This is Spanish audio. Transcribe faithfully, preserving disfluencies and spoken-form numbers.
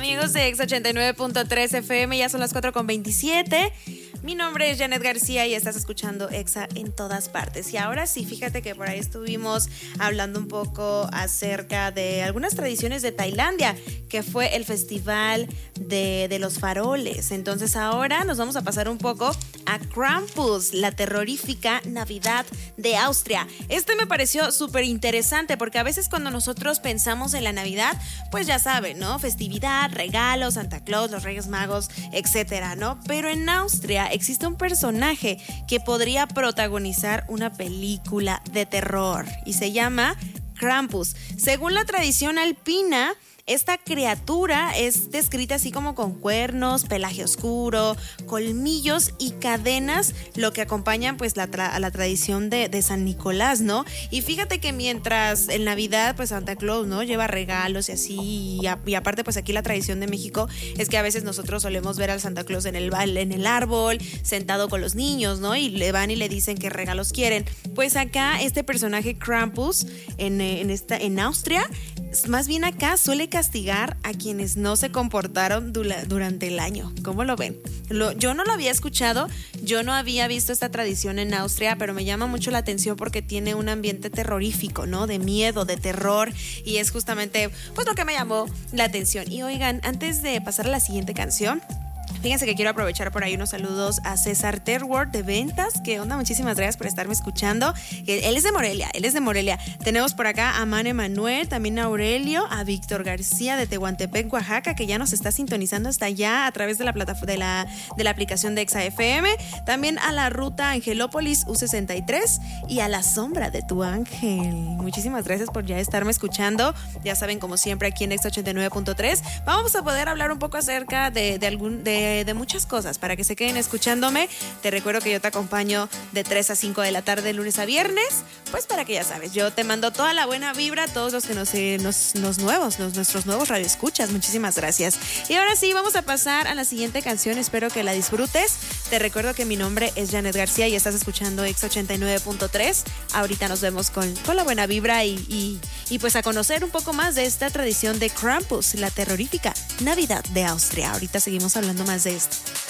Amigos de Exa ochenta y nueve punto tres F M, ya son las cuatro con veintisiete. Mi nombre es Janet García y estás escuchando Exa en todas partes. Y ahora sí, fíjate que por ahí estuvimos hablando un poco acerca de algunas tradiciones de Tailandia, que fue el festival de, de los faroles. Entonces ahora nos vamos a pasar un poco a Krampus, la terrorífica Navidad de Austria. Este me pareció súper interesante porque a veces cuando nosotros pensamos en la Navidad, pues ya saben, ¿no? Festividad, regalos, Santa Claus, los Reyes Magos, etcétera, ¿no? Pero en Austria existe un personaje que podría protagonizar una película de terror y se llama Krampus. Según la tradición alpina, esta criatura es descrita así como con cuernos, pelaje oscuro, colmillos y cadenas, lo que acompañan pues la tra- a la tradición de, de San Nicolás, ¿no? Y fíjate que mientras en Navidad pues Santa Claus, ¿no? Lleva regalos y así, y, a- y aparte pues aquí la tradición de México es que a veces nosotros solemos ver al Santa Claus en el, en el árbol, sentado con los niños, ¿no? Y le van y le dicen qué regalos quieren. Pues acá este personaje Krampus en, en, esta, en Austria, más bien acá suele castigar a quienes no se comportaron dula, durante el año. ¿Cómo lo ven? Lo, yo no lo había escuchado, yo no había visto esta tradición en Austria, pero me llama mucho la atención porque tiene un ambiente terrorífico, ¿no? De miedo, de terror, y es justamente pues lo que me llamó la atención. Y oigan, antes de pasar a la siguiente canción, fíjense que quiero aprovechar por ahí unos saludos a César Terward de Ventas. ¿Qué onda? Muchísimas gracias por estarme escuchando. Él es de Morelia, él es de Morelia. Tenemos por acá a Mane Manuel, también a Aurelio, a Víctor García de Tehuantepec, Oaxaca, que ya nos está sintonizando hasta allá a través de la plataforma de la, de la aplicación de Exa F M. También a la ruta Angelópolis U sesenta y tres y a la sombra de tu ángel. Muchísimas gracias por ya estarme escuchando. Ya saben, como siempre, aquí en Exa ochenta y nueve punto tres vamos a poder hablar un poco acerca de, de algún de de muchas cosas para que se queden escuchándome. Te recuerdo que yo te acompaño de tres a cinco de la tarde, lunes a viernes, pues para que ya sabes, yo te mando toda la buena vibra a todos los que nos, eh, nos, nos nuevos, los, nuestros nuevos radioescuchas. Muchísimas gracias. Y ahora sí, vamos a pasar a la siguiente canción, espero que la disfrutes. Te recuerdo que mi nombre es Janet García y estás escuchando Exa ochenta y nueve punto tres. Ahorita nos vemos con, con la buena vibra y, y, y pues a conocer un poco más de esta tradición de Krampus, la terrorífica Navidad de Austria. Ahorita seguimos hablando más de esto.